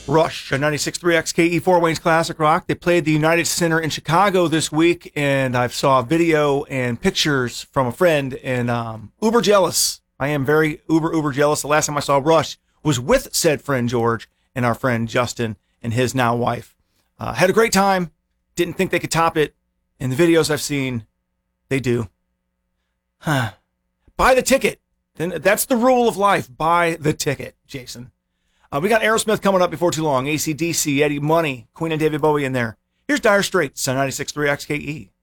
Rush, 96.3 XKE, Fort Wayne's Classic Rock. They played the United Center in Chicago this week, and I saw video and pictures from a friend, and uber jealous. I am very uber jealous. The last time I saw Rush was with said friend George and our friend Justin and his now wife. Had a great time. Didn't think they could top it. In the videos I've seen, they do. Buy the ticket. Then that's the rule of life. Buy the ticket, Jason. We got Aerosmith coming up before too long. AC/DC, Eddie Money, Queen and David Bowie in there. Here's Dire Straits on 96.3 XKE.